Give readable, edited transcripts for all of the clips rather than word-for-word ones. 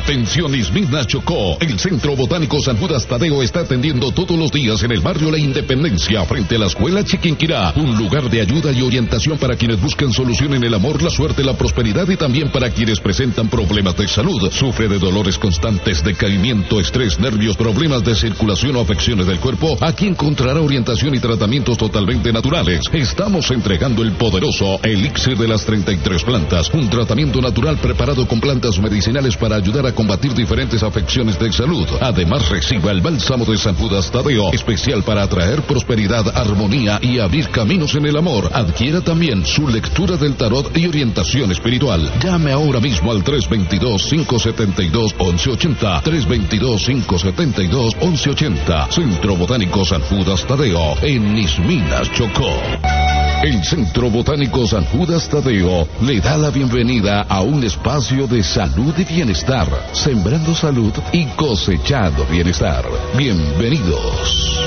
Atención Ismina Chocó, el Centro Botánico San Judas Tadeo está atendiendo todos los días en el barrio La Independencia, frente a la Escuela Chiquinquirá, un lugar de ayuda y orientación para quienes buscan solución en el amor, la suerte, la prosperidad y también para quienes presentan problemas de salud, sufre de dolores constantes, decaimiento, estrés, nervios, problemas de circulación o afecciones del cuerpo. Aquí encontrará orientación y tratamientos totalmente naturales. Estamos entregando el poderoso Elixir de las 33 plantas, un tratamiento natural preparado con plantas medicinales para ayudar a combatir diferentes afecciones de salud. Además, reciba el bálsamo de San Judas Tadeo, especial para atraer prosperidad, armonía y abrir caminos en el amor. Adquiera también su lectura del tarot y orientación espiritual. Llame ahora mismo al 322-572-1180, 322-572-1180. Centro Botánico San Judas Tadeo, en Isminas, Chocó. El Centro Botánico San Judas Tadeo le da la bienvenida a un espacio de salud y bienestar, sembrando salud y cosechando bienestar. Bienvenidos.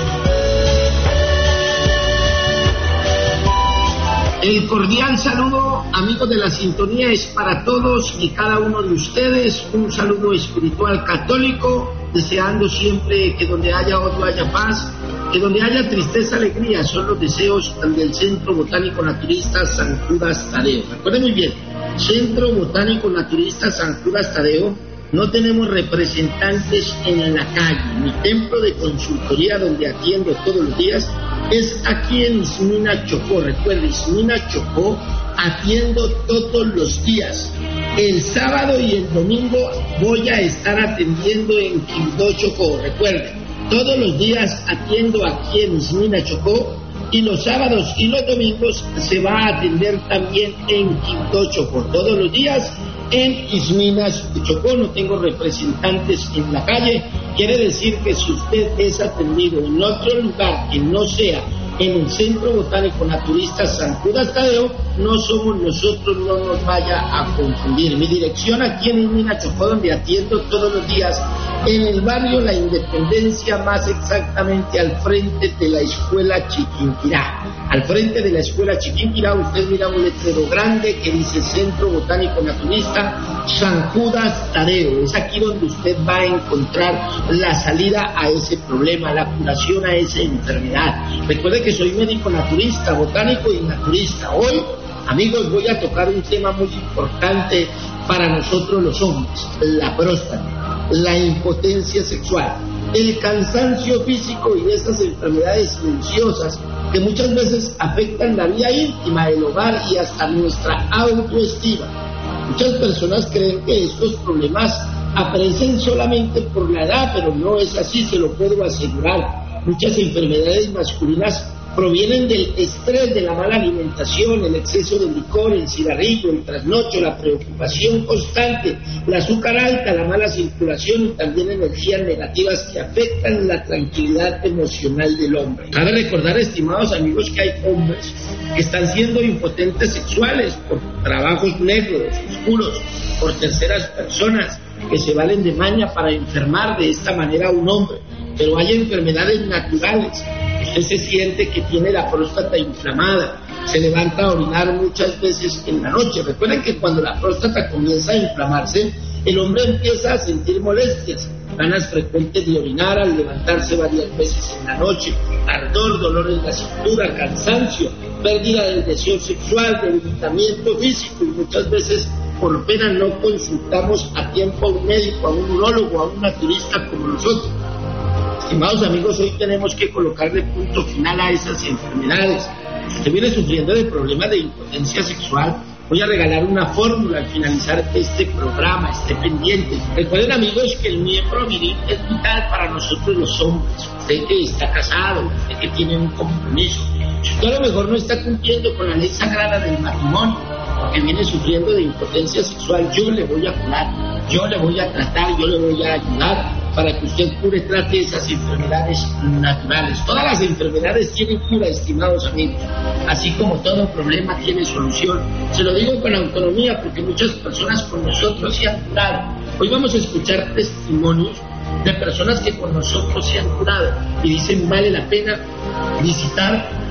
El cordial saludo, amigos de la sintonía, es para todos y cada uno de ustedes. Un saludo espiritual católico, deseando siempre que donde haya odio haya paz, que donde haya tristeza, alegría, son los deseos del Centro Botánico Naturista San Judas Tadeo. Recuerden muy bien, Centro Botánico Naturista San Judas Tadeo, no tenemos representantes en la calle. Mi templo de consultoría donde atiendo todos los días es aquí en Ismina Chocó. Recuerden, Ismina Chocó, atiendo todos los días. El sábado y el domingo voy a estar atendiendo en Quibdó, Chocó. Recuerden, todos los días atiendo aquí en Ismina Chocó, y los sábados y los domingos se va a atender también en Quibdó, Chocó. Todos los días en Isminas Chocó. No tengo representantes en la calle. Quiere decir que si usted es atendido en otro lugar que no sea en el Centro Botánico Naturista San Judas Tadeo, no somos nosotros, no nos vaya a confundir. Mi dirección aquí en Isminas Chocó, donde atiendo todos los días, en el barrio La Independencia, más exactamente al frente de la Escuela Chiquinquirá. Al frente de la Escuela Chiquinquirá usted mira un letrero grande que dice Centro Botánico Naturista San Judas Tadeo. Es aquí donde usted va a encontrar la salida a ese problema, la curación a esa enfermedad. Recuerde que soy médico naturista, botánico y naturista. Hoy, amigos, voy a tocar un tema muy importante para nosotros los hombres: la próstata, la impotencia sexual, el cansancio físico y esas enfermedades silenciosas que muchas veces afectan la vida íntima del hogar y hasta nuestra autoestima. Muchas personas creen que estos problemas aparecen solamente por la edad, pero no es así, se lo puedo asegurar. Muchas enfermedades masculinas provienen del estrés, de la mala alimentación, el exceso de licor, el cigarrillo, el trasnocho, la preocupación constante, el azúcar alta, la mala circulación y también energías negativas que afectan la tranquilidad emocional del hombre. Cabe recordar, estimados amigos, que hay hombres que están siendo impotentes sexuales por trabajos negros, oscuros, por terceras personas que se valen de maña para enfermar de esta manera a un hombre. Pero hay enfermedades naturales. Usted se siente que tiene la próstata inflamada, se levanta a orinar muchas veces en la noche. Recuerden que cuando la próstata comienza a inflamarse, el hombre empieza a sentir molestias, ganas frecuentes de orinar al levantarse varias veces en la noche, ardor, dolor en la cintura, cansancio, pérdida del deseo sexual, debilitamiento físico, y muchas veces por pena no consultamos a tiempo a un médico, a un urólogo, a un naturista como nosotros. Estimados amigos, hoy tenemos que colocarle punto final a esas enfermedades. Si usted viene sufriendo de problemas de impotencia sexual, voy a regalar una fórmula al finalizar este programa, esté pendiente. Recuerden, amigos, que el miembro viril es vital para nosotros los hombres. Usted que está casado, usted que tiene un compromiso, si usted a lo mejor no está cumpliendo con la ley sagrada del matrimonio, porque viene sufriendo de impotencia sexual, yo le voy a curar, yo le voy a tratar, yo le voy a ayudar para que usted trate esas enfermedades naturales. Todas las enfermedades tienen cura, estimados amigos, así como todo problema tiene solución. Se lo digo con autonomía porque muchas personas con nosotros se han curado. Hoy vamos a escuchar testimonios de personas que con nosotros se han curado y dicen: vale la pena visitar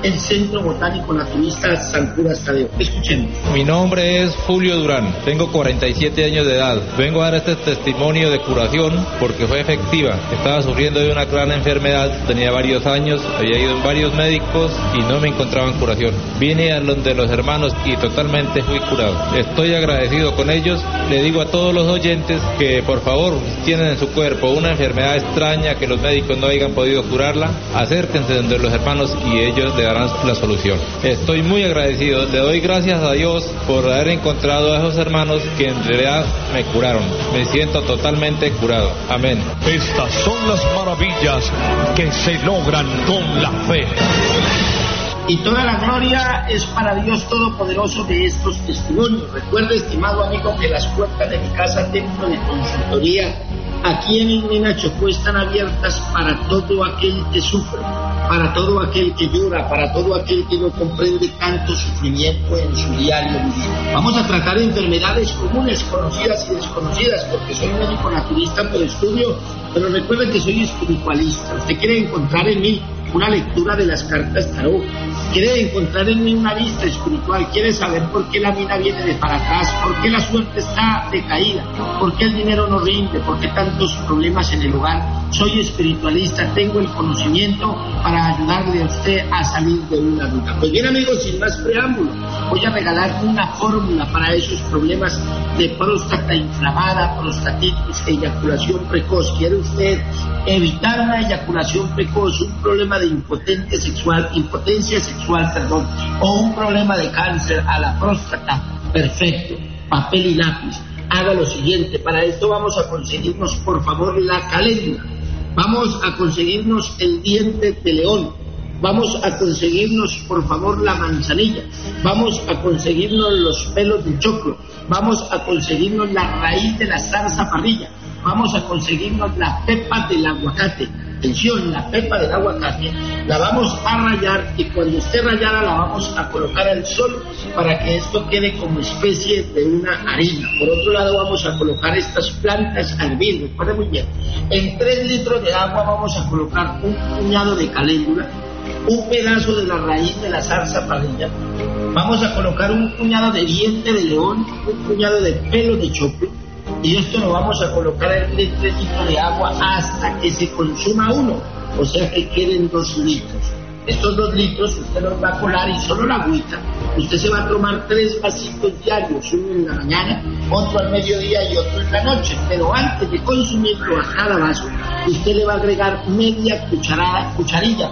el Centro Botánico Naturista San Judas Tadeo. Escuchemos. Mi nombre es Julio Durán, tengo 47 años de edad. Vengo a dar este testimonio de curación porque fue efectiva. Estaba sufriendo de una gran enfermedad, tenía varios años, había ido a varios médicos y no me encontraba en curación. Vine a donde los hermanos y totalmente fui curado. Estoy agradecido con ellos. Le digo a todos los oyentes que por favor, si tienen en su cuerpo una enfermedad extraña que los médicos no hayan podido curarla, acérquense donde los hermanos y ellos le darán la solución. Estoy muy agradecido, le doy gracias a Dios por haber encontrado a esos hermanos que en realidad me curaron. Me siento totalmente curado. Amén. Estas son las maravillas que se logran con la fe. Y toda la gloria es para Dios Todopoderoso de estos testimonios. Recuerda, estimado amigo, que las puertas de mi casa templo de consultoría aquí en Igmena Chocó están abiertas para todo aquel que sufre, para todo aquel que llora, para todo aquel que no comprende tanto sufrimiento en su diario vivir. Vamos a tratar enfermedades comunes, conocidas y desconocidas, porque soy médico naturista por estudio, pero recuerden que soy espiritualista. Usted quiere encontrar en mí una lectura de las cartas tarot, quiere encontrar en mí una vista espiritual, quiere saber por qué la mina viene de para atrás, por qué la suerte está decaída, por qué el dinero no rinde, por qué tantos problemas en el hogar. Soy espiritualista, tengo el conocimiento para ayudarle a usted a salir de una duda. Pues bien, amigos, sin más preámbulo, voy a regalar una fórmula para esos problemas de próstata inflamada, prostatitis, eyaculación precoz. ¿Quiere usted evitar una eyaculación precoz, un problema de impotencia sexual, o un problema de cáncer a la próstata? Perfecto, papel y lápiz. Haga lo siguiente, para esto vamos a conseguirnos, por favor, la caléndula, vamos a conseguirnos el diente de león, vamos a conseguirnos, por favor, la manzanilla, vamos a conseguirnos los pelos de choclo, vamos a conseguirnos la raíz de la zarza parrilla, vamos a conseguirnos la pepa del aguacate. Atención, la pepa del aguacate la vamos a rallar y cuando esté rallada la vamos a colocar al sol para que esto quede como especie de una harina. Por otro lado vamos a colocar estas plantas a hervir, recuerden muy bien. En 3 litros de agua vamos a colocar un puñado de caléndula, un pedazo de la raíz de la zarza parrilla, vamos a colocar un puñado de diente de león, un puñado de pelo de choclo, y esto lo vamos a colocar en 3 litros de agua hasta que se consuma 1, o sea que queden 2 litros. Estos 2 litros usted los va a colar y solo la agüita. Usted se va a tomar 3 vasitos diarios, uno en la mañana, otro al mediodía y otro en la noche. Pero antes de consumirlo a cada vaso, usted le va a agregar media cucharilla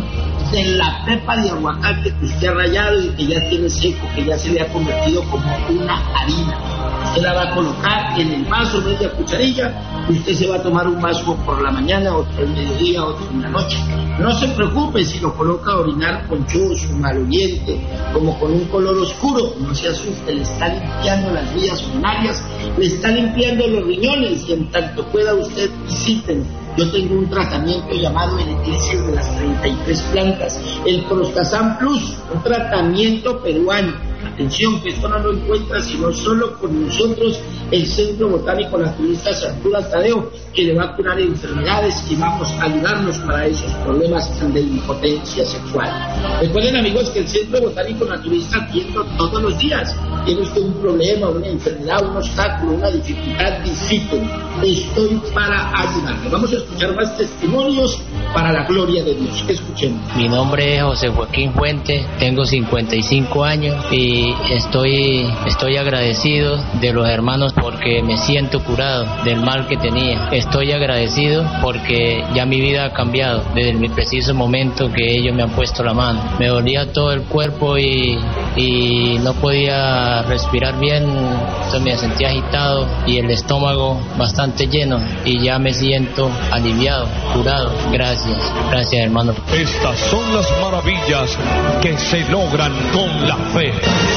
de la pepa de aguacate que usted ha rallado y que ya tiene seco, que ya se le ha convertido como una harina. Usted la va a colocar en el vaso, media cucharilla, y usted se va a tomar un vaso por la mañana, otro al mediodía, otro en la noche. No se preocupe si lo coloca a orinar conchoso, maloliente, como con un color oscuro, no se asuste, le está limpiando las vías urinarias, le está limpiando los riñones, y en tanto pueda usted visiten. Yo tengo un tratamiento llamado el elixir de las 33 plantas, el Prostasan Plus, un tratamiento peruano. Atención, que esto no lo encuentra sino solo con nosotros, el Centro Botánico Naturista San Judas Tadeo, que le va a curar enfermedades y vamos a ayudarnos para esos problemas de impotencia sexual. Recuerden, amigos, que el Centro Botánico Naturista atiende todos los días. Tiene usted un problema, una enfermedad, un obstáculo, una dificultad, visiten. Estoy para ayudarle. Vamos a escuchar más testimonios para la gloria de Dios. Escuchemos. Mi nombre es José Joaquín Fuente, tengo 55 años y estoy agradecido de los hermanos porque me siento curado del mal que tenía. Estoy agradecido porque ya mi vida ha cambiado desde el preciso momento que ellos me han puesto la mano. Me dolía todo el cuerpo y no podía respirar bien, entonces me sentía agitado y el estómago bastante lleno y ya me siento aliviado, curado. Gracias hermano. Estas son las maravillas que se logran con la fe.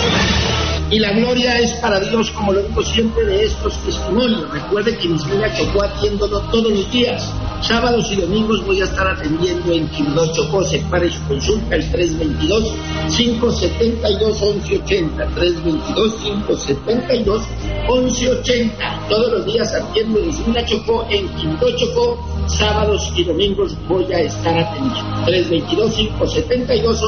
Y la gloria es para Dios, como lo digo siempre de estos testimonios. Recuerde que mis Igmena Chocó atiendo todos los días. Sábados y domingos voy a estar atendiendo en Quibdó, Chocó. Separe su consulta al 322-572-1180. 322-572-1180. Todos los días atiendo en Igmena Chocó, en Quibdó, Chocó. Sábados y domingos voy a estar atendiendo. 322-572-1180.